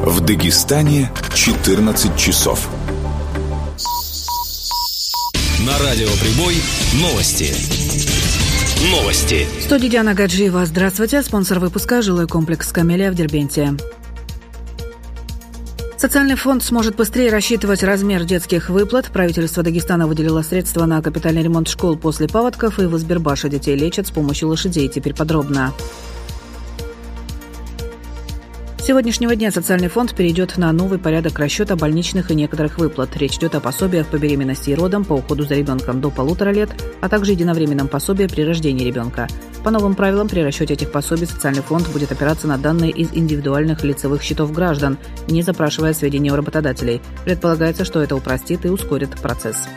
В Дагестане 14 часов. На радио «Прибой» новости. В студии Диана Гаджиева. Здравствуйте. Спонсор выпуска – жилой комплекс «Камелия» в Дербенте. Социальный фонд сможет быстрее рассчитывать размер детских выплат. Правительство Дагестана выделило средства на капитальный ремонт школ после паводков, и в Избербаше детей лечат с помощью лошадей. Теперь подробно. С сегодняшнего дня социальный фонд перейдет на новый порядок расчета больничных и некоторых выплат. Речь идет о пособиях по беременности и родам, по уходу за ребенком до 1,5 лет, а также единовременном пособии при рождении ребенка. По новым правилам, при расчете этих пособий социальный фонд будет опираться на данные из индивидуальных лицевых счетов граждан, не запрашивая сведения у работодателей. Предполагается, что это упростит и ускорит процесс.